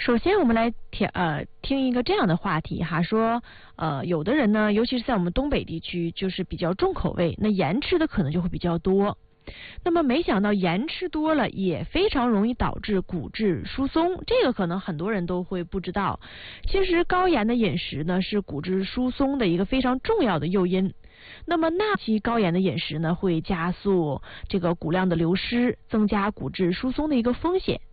首先，我们来听一个这样的话题哈，说有的人呢，尤其是在我们东北地区，就是比较重口味，那盐吃的可能就会比较多。那么没想到盐吃多了也非常容易导致骨质疏松，这个可能很多人都会不知道。其实高盐的饮食呢是骨质疏松的一个非常重要的诱因。那么那期高盐的饮食呢会加速这个骨量的流失，增加骨质疏松的一个风险。